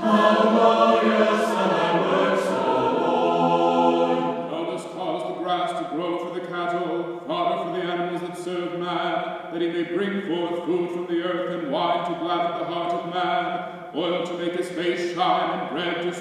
Thou dost cause the grass to grow for the cattle, fodder for the animals that serve man, that he may bring forth food from the earth, and wine to gladden the heart of man, oil to make his face shine, and bread to